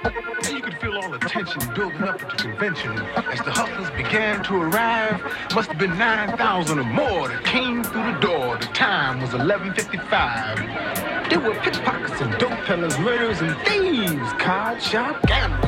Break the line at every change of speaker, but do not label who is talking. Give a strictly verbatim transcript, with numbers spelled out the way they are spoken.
And you could feel all the tension building up at the convention as the hustlers began to arrive. Must have been nine thousand or more that came through the door. The time was eleven fifty-five. There were pickpockets and dope peddlers, murderers and thieves, card shop gamblers.